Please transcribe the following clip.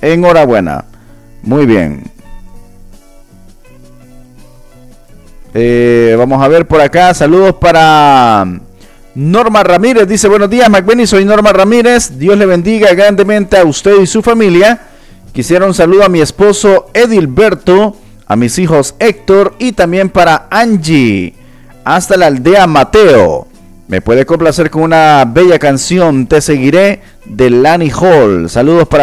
Enhorabuena. Muy bien. Vamos a ver por acá. Saludos para Norma Ramírez. Dice: buenos días, McBenny, soy Norma Ramírez. Dios le bendiga grandemente a usted y su familia. Quisiera un saludo a mi esposo Edilberto, a mis hijos Héctor y también para Angie, hasta la aldea Mateo. Me puede complacer con una bella canción, Te Seguiré, de Lani Hall. Saludos para